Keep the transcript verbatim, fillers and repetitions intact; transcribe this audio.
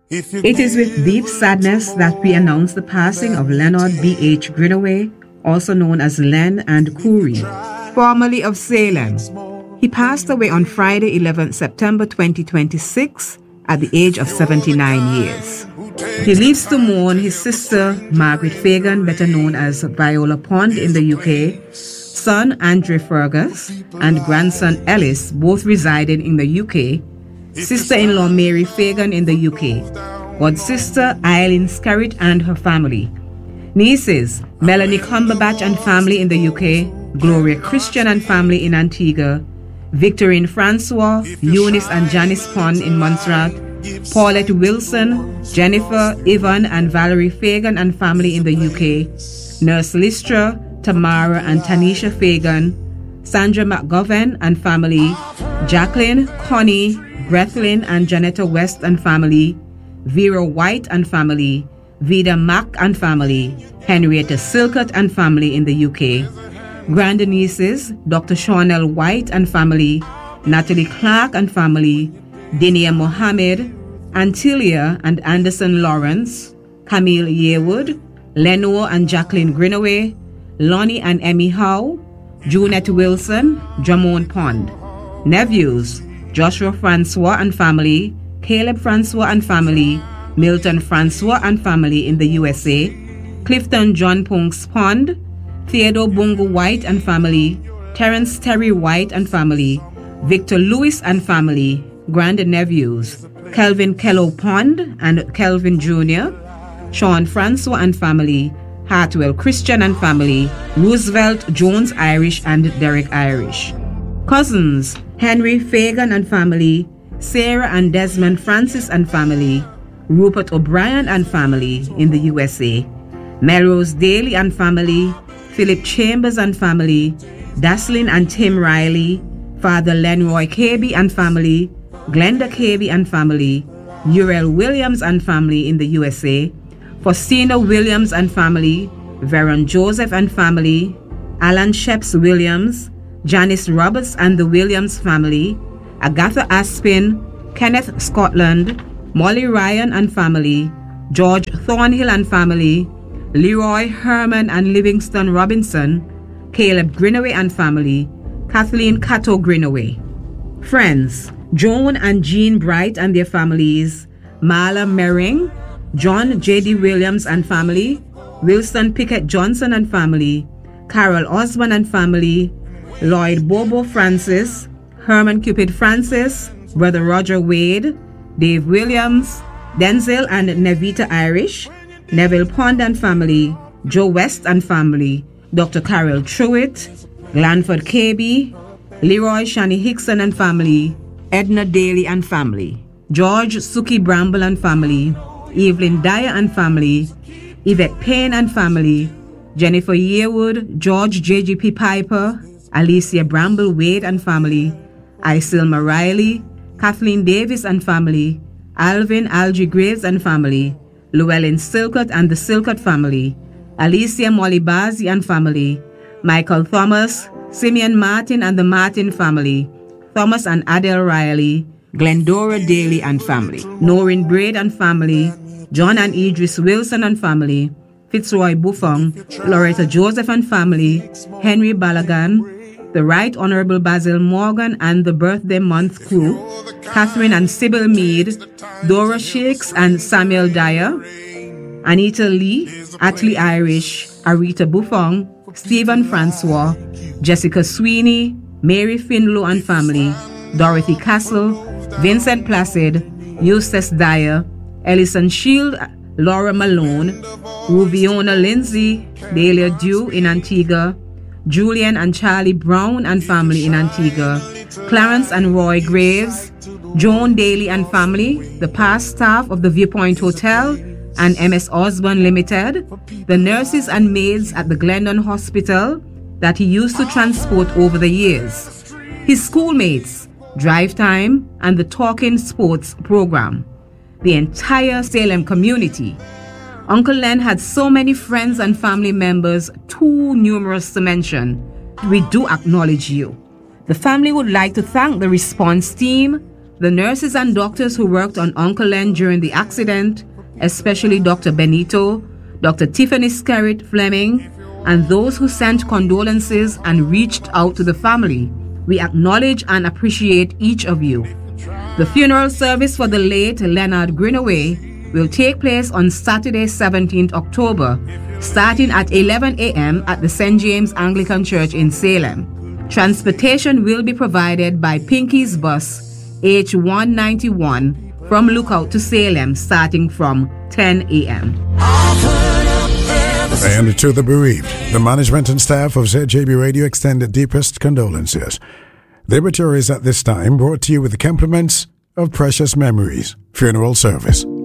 It is with deep sadness that we announce the passing of Leonard B H Greenaway, also known as Len and Coury, formerly of Salem. He passed away on Friday, eleventh September twenty twenty-six, at the age of seventy-nine years. He leaves to mourn his sister, Margaret Fagan, better known as Viola Pond in the U K, son Andre Fergus, and grandson Ellis, both residing in the U K, sister-in-law Mary Fagan in the U K, god-sister Eileen Skerritt and her family, nieces Melanie Cumberbatch and family in the U K, Gloria Christian and family in Antigua, Victorine Francois, Eunice and Janice Pond in Montserrat, Paulette Wilson, Jennifer, Yvonne and Valerie Fagan and family in the U K, Nurse Listra, Tamara and Tanisha Fagan, Sandra McGovern and family, Jacqueline, Connie, Grethlin and Janetta West and family, Vera White and family, Vida Mack and family, Henrietta Silcott and family in the U K, grandnieces Doctor Shawnell White and family, Natalie Clark and family, Dinia Mohammed, Antilia and Anderson Lawrence, Camille Yearwood, Lenore and Jacqueline Greenaway, Lonnie and Emmy Howe, Junette Wilson, Jamone Pond. Nephews, Joshua Francois and family, Caleb Francois and family, Milton Francois and family in the U S A, Clifton John Punks Pond, Theodore Bungo White and family, Terence Terry White and family, Victor Lewis and family, grand-nephews, Kelvin Kello Pond and Kelvin Junior, Sean Francois and family, Hartwell Christian and family, Roosevelt Jones Irish and Derek Irish. Cousins, Henry Fagan and family, Sarah and Desmond Francis and family, Rupert O'Brien and family in the U S A, Melrose Daly and family, Philip Chambers and family, Daslin and Tim Riley, Father Lenroy Cabey and family, Glenda Cabey and family, Uriel Williams and family in the U S A, Faustina Williams and family, Veron Joseph and family, Alan Sheps Williams, Janice Roberts and the Williams family, Agatha Aspin, Kenneth Scotland, Molly Ryan and family, George Thornhill and family, Leroy Herman and Livingston Robinson, Caleb Greenaway and family, Kathleen Cato Greenaway. Friends, Joan and Jean Bright and their families, Marla Mering, John J D Williams and family, Wilson Pickett Johnson and family, Carol Osborne and family, Lloyd Bobo Francis, Herman Cupid Francis, Brother Roger Wade, Dave Williams, Denzel and Nevita Irish, Neville Pond and family, Joe West and family, Doctor Carol Truitt, Glanford Cabey, Leroy Shani Hickson and family, Edna Daly and family, George Suki Bramble and family, Evelyn Dyer and family, Yvette Payne and family, Jennifer Yearwood, George J G P Piper, Alicia Bramble Wade and family, Isilma Riley, Kathleen Davis and family, Alvin Algie Graves and family, Llewellyn Silcott and the Silcott family, Alicia Molly Bazzi and family, Michael Thomas, Simeon Martin and the Martin family, Thomas and Adele Riley, Glendora Daly and family, Noreen Braid and family, John and Idris Wilson and family, Fitzroy Buffon, Loretta Joseph and family, Henry Balagan, the Right Honorable Basil Morgan and the birthday month crew, Catherine and Sybil Meade, Dora Shakes and Samuel Dyer, Anita Lee, Atlee Irish, Arita Buffon, Stephen Francois, Jessica Sweeney, Mary Finlow and family, Dorothy Castle, Vincent Placid, Eustace Dyer, Ellison Shield, Laura Malone, Ruviona Lindsay, Delia Dew in Antigua, Julian and Charlie Brown and family in Antigua, Clarence and Roy Graves, Joan Daly and family, the past staff of the Viewpoint Hotel and M S Osborne Limited, the nurses and maids at the Glendon Hospital that he used to transport over the years, his schoolmates, Drive Time, and the Talking Sports program, the entire Salem community. Uncle Len had so many friends and family members, too numerous to mention. We do acknowledge you. The family would like to thank the response team, The nurses and doctors who worked on Uncle Len during the accident, especially Doctor Benito, Doctor Tiffany Skerritt Fleming, and those who sent condolences and reached out to the family. We acknowledge and appreciate each of you. The funeral service for the late Leonard Greenaway will take place on Saturday, seventeenth October, starting at eleven a.m. at the Saint James Anglican Church in Salem. Transportation will be provided by Pinky's Bus H one ninety-one from Lookout to Salem starting from ten a.m. And to the bereaved, the management and staff of Z J B Radio extend the deepest condolences. The obituaries at this time brought to you with the compliments of Precious Memories Funeral Service.